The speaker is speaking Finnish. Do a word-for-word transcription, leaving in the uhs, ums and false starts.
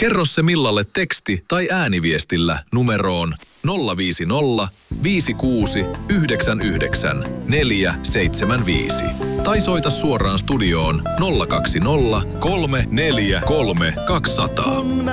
Kerro se Millalle teksti- tai ääniviestillä numeroon nolla viisi nolla, viisi kuusi, yhdeksän yhdeksän, neljä seitsemän viisi. Tai soita suoraan studioon nolla kaksi nolla, kolme neljä kolme, kaksi nolla nolla.